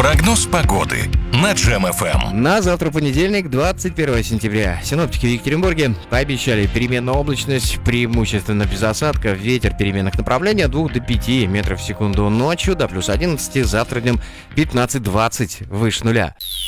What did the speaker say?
Прогноз погоды на Джем ФМ. На завтра понедельник, 21 сентября. Синоптики в Екатеринбурге пообещали переменную облачность, преимущественно без осадков, ветер переменных направлений от 2 до 5 метров в секунду ночью, до плюс 11, завтра днем 15-20 выше нуля.